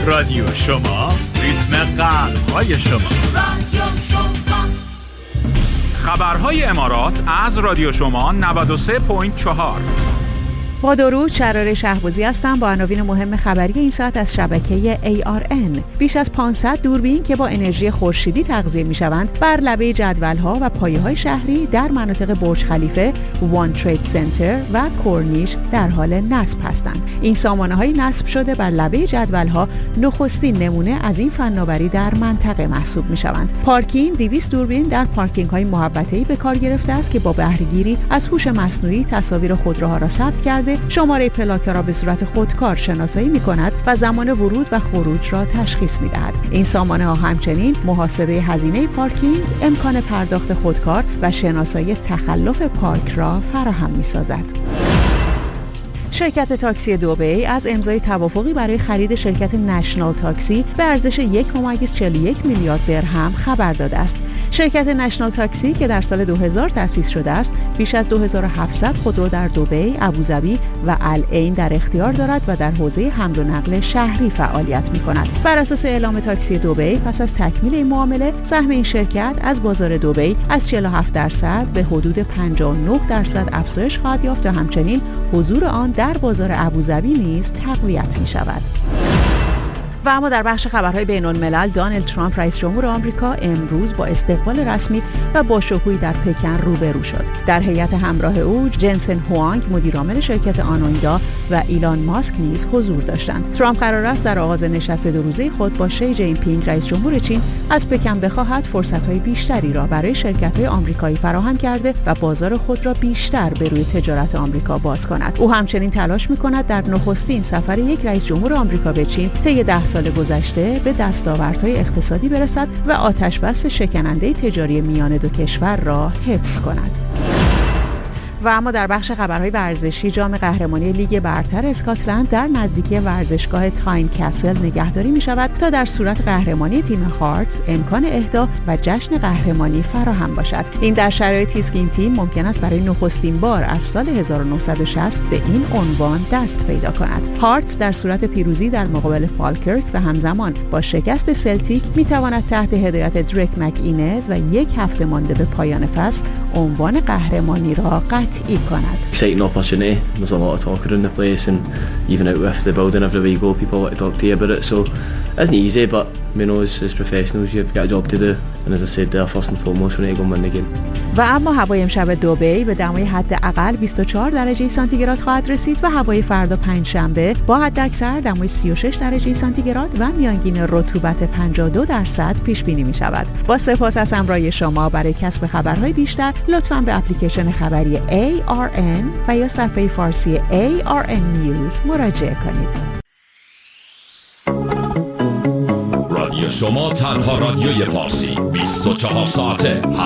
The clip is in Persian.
رادیو شما، ریتم قلب‌های شما. رادیو شما. خبرهای امارات از رادیو شما 93.4. با درود، شراره شهبازی هستم با عناوین مهم خبری این ساعت از شبکه ARN. بیش از 500 دوربین که با انرژی خورشیدی تغذیه می‌شوند بر لبه جدول‌ها و پایه‌های شهری در مناطق برج خلیفه، وان ترید سنتر و کورنیش در حال نصب هستند. این سامانه‌های نصب شده بر لبه جدول‌ها نخستین نمونه از این فناوری در منطقه محسوب می‌شوند. پارکینگ 200 دوربین در پارکینگ‌های محوطه‌ای به کار گرفته است که با بهره‌گیری از هوش مصنوعی تصاویر خودروها را ثبت کرده، شماره پلاک را به صورت خودکار شناسایی می‌کند و زمان ورود و خروج را تشخیص می‌دهد. این سامانه‌ها همچنین محاسبه هزینه پارکینگ، امکان پرداخت خودکار و شناسایی تخلف پارک را فراهم می‌سازد. شرکت تاکسی دبی از امضای توافقی برای خرید شرکت نشنال تاکسی به ارزش 1.41 میلیارد درهم خبر داده است. شرکت نشنال تاکسی که در سال 2000 تأسیس شده است، بیش از 2700 خودرو در دبی، ابوظبی و العین در اختیار دارد و در حوزه حمل و نقل شهری فعالیت می‌کند. بر اساس اعلام تاکسی دبی، پس از تکمیل این معامله، سهم این شرکت از بازار دبی از 47% به حدود 59% افزایش خواهد یافت و همچنین حضور آن در بازار ابوظبی نیز تقویت می‌شود. و اما در بخش خبرهای بین‌الملل، دونالد ترامپ رئیس جمهور آمریکا امروز با استقبال رسمی و با شکوهی در پکن روبرو شد. در هیئت همراه او جنسن هوانگ مدیرعامل شرکت آنوندا و ایلان ماسک نیز حضور داشتند. ترامپ قرار است در آغاز نشست 2 روزه خود با شی جین پینگ رئیس جمهور چین از پکن بخواهد فرصت‌های بیشتری را برای شرکت‌های آمریکایی فراهم کرده و بازار خود را بیشتر به روی تجارت آمریکا باز کند. او همچنین تلاش می‌کند در نخستین سفر یک رئیس جمهور آمریکا به چین طی 10 سال گذشته به دستاوردهای اقتصادی برسد و آتشبس شکننده تجاری میان دو کشور را حفظ کند. و اما در بخش خبرهای ورزشی، جام قهرمانی لیگ برتر اسکاتلند در نزدیکی ورزشگاه تاین کاسل نگهداری می شود تا در صورت قهرمانی تیم هارتز امکان اهدا و جشن قهرمانی فراهم باشد. این در شرایطی است که این تیم ممکن است برای نخستین بار از سال 1960 به این عنوان دست پیدا کند. هارتز در صورت پیروزی در مقابل فالکرک و همزمان با شکست سلتیک می تواند تحت هدایت دریک مک‌اینز و 1 هفته مانده به پایان فصل عنوان قهرمانی را قطعی کند. Exciting opportunity. There's a lot of talk around the place, and even out with the building everywhere you go, people want to talk to you about it. So it isn't easy, but you know, as professionals, you've got a job to do. And as I said there, first and foremost, we need to go and win the game. و اما هوای امشب دبی به دمای حداقل 24 درجه سانتیگراد خواهد رسید و هوای فردا پنجشنبه با حداکثر دمای 36 درجه سانتیگراد و میانگین رطوبت 52% پیش بینی می شود. با سپاس از همراهی شما. برای کسب خبرهای بیشتر لطفاً به اپلیکیشن خبری ARN و یا صفحه فارسی ARN News مراجعه کنید. رادیو شما تنها رادیوی فارسی 24 ساعته